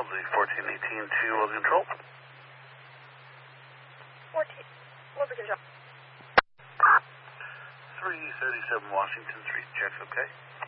the 1418 to Wilson Control. 14, Wilson Control. 337 Washington Street, checks okay.